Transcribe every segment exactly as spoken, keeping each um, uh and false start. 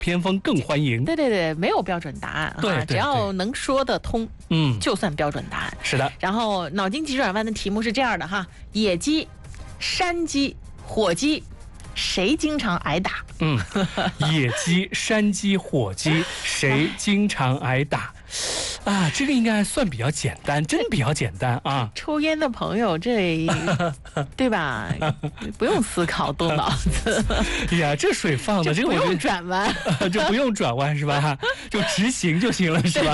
偏锋更欢迎。 对对对，没有标准答案哈， 对对对只要能说得通， 嗯， 就算标准答案。 是的。 然后脑筋急转弯的题目是这样的哈：野鸡、山鸡、火鸡，谁经常挨打？ 嗯，野鸡、山鸡、火鸡，谁经常挨打？啊，这个应该算比较简单，真比较简单啊！ 抽烟的朋友这，对吧？不用思考，动脑子。 哎呀，这水放的，这个不我用转弯， 就不用转弯是吧？就直行就行了是吧？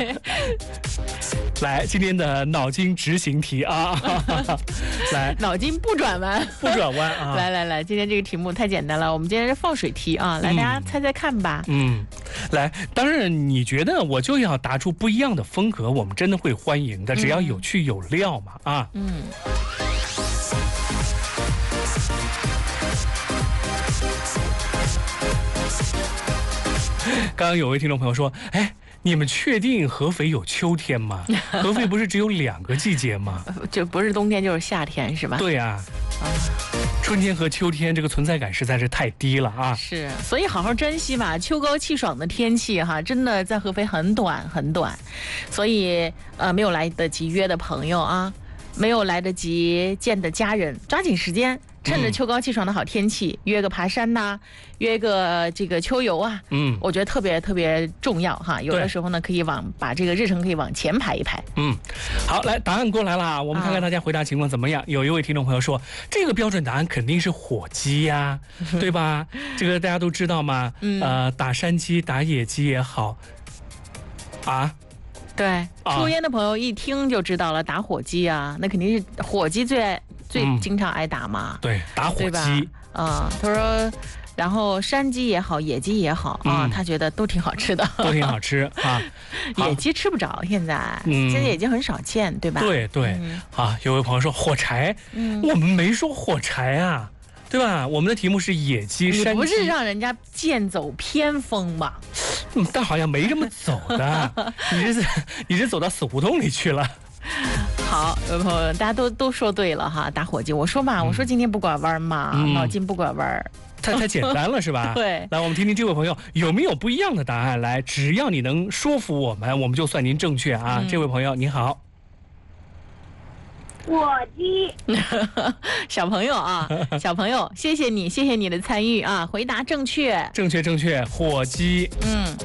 来，今天的脑筋执行题啊，来， 脑筋不转弯， 不转弯啊！ 来来来，今天这个题目太简单了，我们今天是放水题啊，来，大家猜猜看吧。 嗯，来，当然你觉得我就要答出不一样的风格，我们真的会欢迎的，只要有趣有料嘛啊。 嗯。 刚刚有位听众朋友说，哎，你们确定合肥有秋天吗？合肥不是只有两个季节吗？ 就不是冬天就是夏天是吧？ 对呀、啊，春天和秋天这个存在感实在是太低了啊！ 是，所以好好珍惜吧，秋高气爽的天气哈，真的在合肥很短很短，所以呃没有来得及约的朋友啊，没有来得及见的家人，抓紧时间。趁着秋高气爽的好天气，嗯、约个爬山呐、啊，约个这个秋游啊，嗯，我觉得特别特别重要哈。有的时候呢，可以往把这个日程可以往前排一排。 嗯，好，来，答案过来了，我们看看大家回答情况怎么样。啊、有一位听众朋友说，这个标准答案肯定是火鸡呀、啊，对吧？这个大家都知道嘛，嗯、呃，打山鸡、打野鸡也好，啊。 对，抽烟的朋友一听就知道了，打火鸡啊，那肯定是火鸡最爱、最经常挨打嘛。 嗯、对，打火鸡。 啊、呃，他说，然后山鸡也好，野鸡也好啊、嗯，他觉得都挺好吃的， 都挺好吃啊。 野鸡吃不着，现在、嗯、现在已经很少见，对吧？ 对对、嗯、啊，有位朋友说火柴，嗯，我们没说火柴啊。对吧？我们的题目是野鸡、山鸡。 你不是让人家剑走偏锋吗？ 嗯，但好像没这么走的。你是你是走到死胡同里去了。 好，有朋友大家都都说对了哈，打火机。我说嘛，嗯、我说今天不拐弯嘛，嗯、脑筋不拐弯。 太太简单了是吧？ 对。 来，我们听听这位朋友有没有不一样的答案。来，只要你能说服我们，我们就算您正确啊。嗯、这位朋友你好。 火鸡， 小朋友啊，小朋友，谢谢你，谢谢你的参与啊！回答正确， 正确，正确，火鸡。嗯，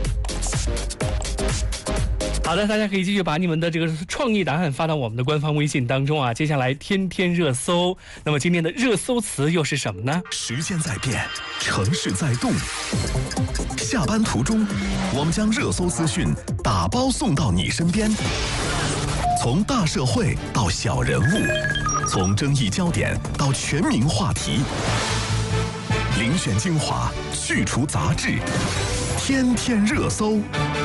好的，大家可以继续把你们的这个创意答案发到我们的官方微信当中啊。接下来天天热搜，那么今天的热搜词又是什么呢？ 时间在变，城市在动。下班途中，我们将热搜资讯打包送到你身边。从大社会到小人物，从争议焦点到全民话题，遴选精华，去除杂质，天天热搜。